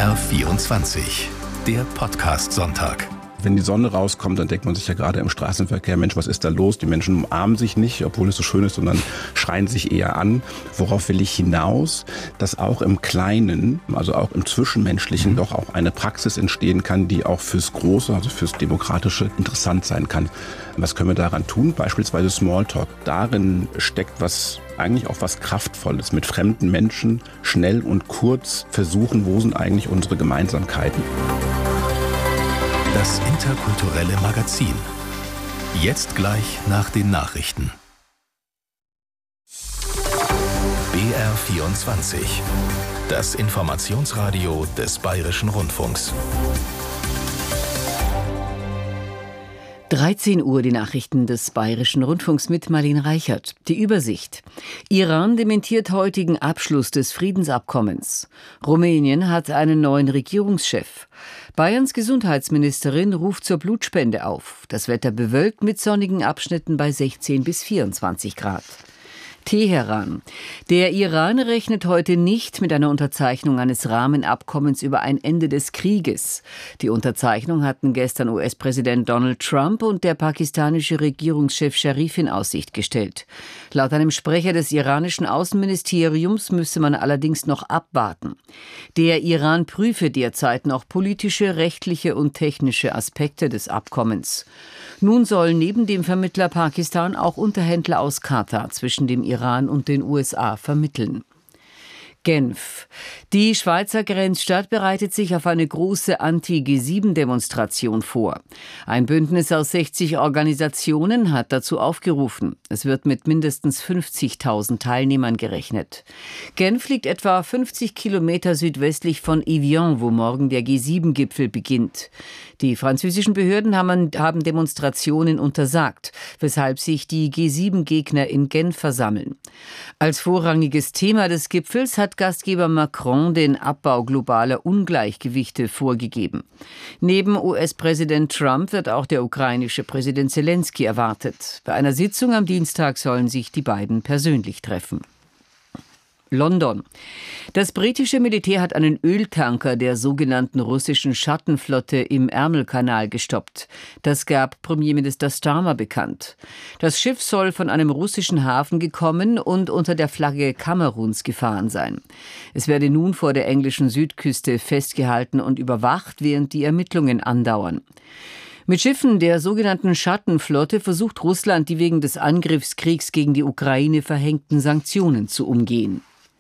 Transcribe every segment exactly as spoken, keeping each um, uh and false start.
R vierundzwanzig, der Podcast-Sonntag. Wenn die Sonne rauskommt, dann denkt man sich ja gerade im Straßenverkehr, Mensch, was ist da los? Die Menschen umarmen sich nicht, obwohl es so schön ist, sondern schreien sich eher an. Worauf will ich hinaus? Dass auch im Kleinen, also auch im Zwischenmenschlichen, mhm. doch auch eine Praxis entstehen kann, die auch fürs Große, also fürs Demokratische interessant sein kann. Was können wir daran tun? Beispielsweise Smalltalk. Darin steckt was, eigentlich auch was Kraftvolles. Mit fremden Menschen schnell und kurz versuchen, wo sind eigentlich unsere Gemeinsamkeiten? Das interkulturelle Magazin. Jetzt gleich nach den Nachrichten. B R vierundzwanzig. Das Informationsradio des Bayerischen Rundfunks. dreizehn Uhr die Nachrichten des Bayerischen Rundfunks mit Marlene Reichert. Die Übersicht. Iran dementiert heutigen Abschluss des Friedensabkommens. Rumänien hat einen neuen Regierungschef. Bayerns Gesundheitsministerin ruft zur Blutspende auf. Das Wetter bewölkt mit sonnigen Abschnitten bei sechzehn bis vierundzwanzig Grad. Teheran. Der Iran rechnet heute nicht mit einer Unterzeichnung eines Rahmenabkommens über ein Ende des Krieges. Die Unterzeichnung hatten gestern U S-Präsident Donald Trump und der pakistanische Regierungschef Scharif in Aussicht gestellt. Laut einem Sprecher des iranischen Außenministeriums müsse man allerdings noch abwarten. Der Iran prüfe derzeit noch politische, rechtliche und technische Aspekte des Abkommens. Nun sollen neben dem Vermittler Pakistan auch Unterhändler aus Katar zwischen dem Iran und den U S A vermitteln. Genf. Die Schweizer Grenzstadt bereitet sich auf eine große Anti-G sieben Demonstration vor. Ein Bündnis aus sechzig Organisationen hat dazu aufgerufen. Es wird mit mindestens fünfzigtausend Teilnehmern gerechnet. Genf liegt etwa fünfzig Kilometer südwestlich von Evian, wo morgen der G sieben Gipfel beginnt. Die französischen Behörden haben, haben Demonstrationen untersagt, weshalb sich die G sieben Gegner in Genf versammeln. Als vorrangiges Thema des Gipfels hat Gastgeber Macron den Abbau globaler Ungleichgewichte vorgegeben. Neben U S-Präsident Trump wird auch der ukrainische Präsident Zelensky erwartet. Bei einer Sitzung am Dienstag sollen sich die beiden persönlich treffen. London. Das britische Militär hat einen Öltanker der sogenannten russischen Schattenflotte im Ärmelkanal gestoppt. Das gab Premierminister Starmer bekannt. Das Schiff soll von einem russischen Hafen gekommen und unter der Flagge Kameruns gefahren sein. Es werde nun vor der englischen Südküste festgehalten und überwacht, während die Ermittlungen andauern. Mit Schiffen der sogenannten Schattenflotte versucht Russland, die wegen des Angriffskriegs gegen die Ukraine verhängten Sanktionen zu umgehen.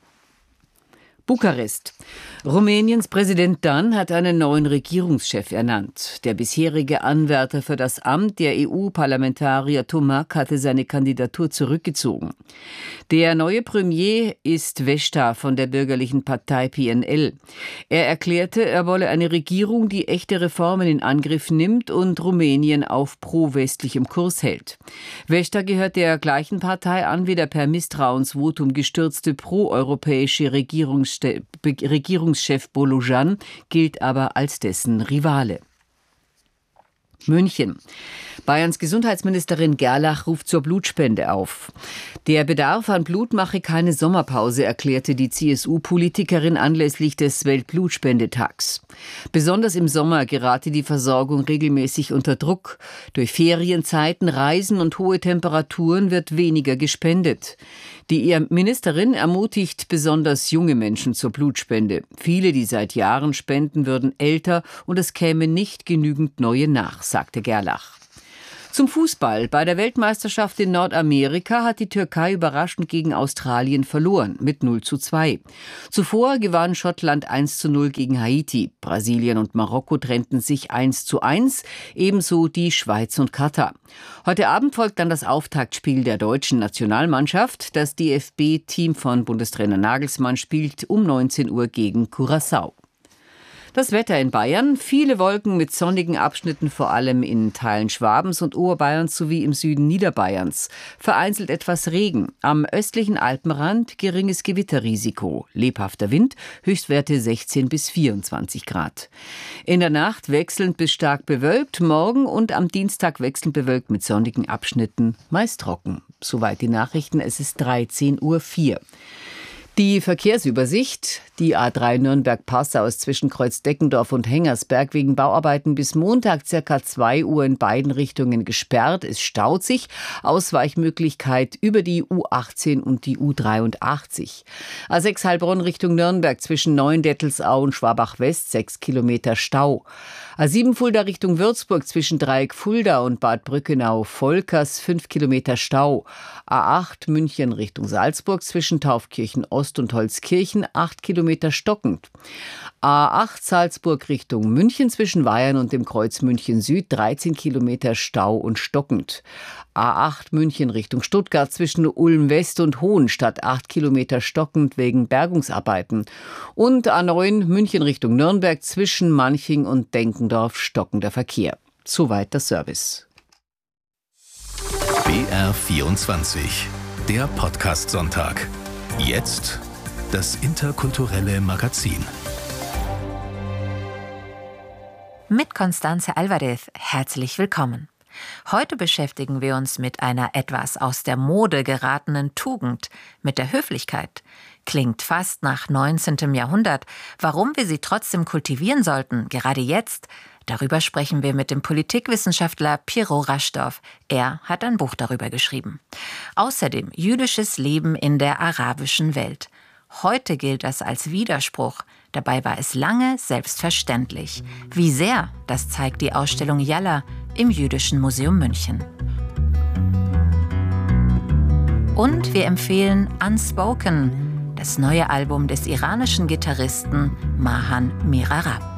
Bukarest. Rumäniens Präsident Dan hat einen neuen Regierungschef ernannt. Der bisherige Anwärter für das Amt, der E U-Parlamentarier Tomac, hatte seine Kandidatur zurückgezogen. Der neue Premier ist Vesta von der bürgerlichen Partei P N L. Er erklärte, er wolle eine Regierung, die echte Reformen in Angriff nimmt und Rumänien auf pro-westlichem Kurs hält. Vesta gehört der gleichen Partei an wie der per Misstrauensvotum gestürzte pro-europäische Regierungschef Regierungschef Bolojan, gilt aber als dessen Rivale. München. Bayerns Gesundheitsministerin Gerlach ruft zur Blutspende auf. Der Bedarf an Blut mache keine Sommerpause, erklärte die C S U-Politikerin anlässlich des Weltblutspendetags. Besonders im Sommer gerate die Versorgung regelmäßig unter Druck. Durch Ferienzeiten, Reisen und hohe Temperaturen wird weniger gespendet. Die Ministerin ermutigt besonders junge Menschen zur Blutspende. Viele, die seit Jahren spenden, würden älter und es käme nicht genügend neue nach, sagte Gerlach. Zum Fußball. Bei der Weltmeisterschaft in Nordamerika hat die Türkei überraschend gegen Australien verloren, mit null zu zwei. Zuvor gewann Schottland eins zu null gegen Haiti. Brasilien und Marokko trennten sich eins zu eins, ebenso die Schweiz und Katar. Heute Abend folgt dann das Auftaktspiel der deutschen Nationalmannschaft. Das D F B-Team von Bundestrainer Nagelsmann spielt um neunzehn Uhr gegen Curaçao. Das Wetter in Bayern, viele Wolken mit sonnigen Abschnitten, vor allem in Teilen Schwabens und Oberbayerns sowie im Süden Niederbayerns. Vereinzelt etwas Regen. Am östlichen Alpenrand geringes Gewitterrisiko. Lebhafter Wind, Höchstwerte sechzehn bis vierundzwanzig Grad. In der Nacht wechselnd bis stark bewölkt, morgen und am Dienstag wechselnd bewölkt mit sonnigen Abschnitten, meist trocken. Soweit die Nachrichten, es ist dreizehn Uhr vier. Die Verkehrsübersicht. Die A drei Nürnberg-Passau ist zwischen Kreuzdeckendorf und Hengersberg wegen Bauarbeiten bis Montag ca. zwei Uhr in beiden Richtungen gesperrt. Es staut sich. Ausweichmöglichkeit über die U achtzehn und die U dreiundachtzig. A sechs Heilbronn Richtung Nürnberg zwischen Neuendettelsau und Schwabach-West sechs Kilometer Stau. A sieben Fulda Richtung Würzburg zwischen Dreieck Fulda und Bad Brückenau-Volkers fünf Kilometer Stau. A acht München Richtung Salzburg zwischen Taufkirchen Ost und Holzkirchen acht Kilometer stockend. A acht Salzburg Richtung München zwischen Weyern und dem Kreuz München Süd dreizehn Kilometer Stau und stockend. A acht München Richtung Stuttgart zwischen Ulm West und Hohenstadt acht Kilometer stockend wegen Bergungsarbeiten. Und A neun München Richtung Nürnberg zwischen Manching und Denkendorf stockender Verkehr. Soweit der Service. B R vierundzwanzig, der Podcast-Sonntag. Jetzt das interkulturelle Magazin. Mit Constanze Alvarez, herzlich willkommen. Heute beschäftigen wir uns mit einer etwas aus der Mode geratenen Tugend, mit der Höflichkeit. Klingt fast nach neunzehnten Jahrhundert. Warum wir sie trotzdem kultivieren sollten, gerade jetzt, darüber sprechen wir mit dem Politikwissenschaftler Piero Raschdorf. Er hat ein Buch darüber geschrieben. Außerdem jüdisches Leben in der arabischen Welt. Heute gilt das als Widerspruch. Dabei war es lange selbstverständlich. Wie sehr, das zeigt die Ausstellung Yalla im Jüdischen Museum München. Und wir empfehlen Unspoken, das neue Album des iranischen Gitarristen Mahan Mirarab.